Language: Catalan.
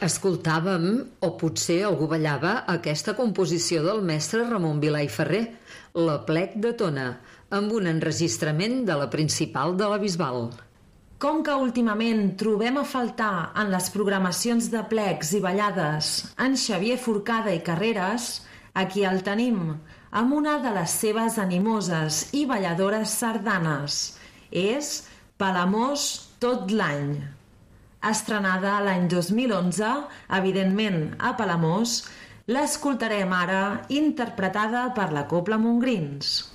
Escoltàvem, o potser algú ballava, aquesta composició del mestre Ramon Vilà i Ferrer, l'Aplec de Tona, amb un enregistrament de la Principal de la Bisbal. Com que últimament trobem a faltar en les programacions de plecs i ballades en Xavier Forcada i Carreras, aquí el tenim, amb una de les seves animoses i balladores sardanes. És Palamós tot l'any. Estrenada l'any 2011, evidentment a Palamós, l'escoltarem ara interpretada per la Cobla Montgrins.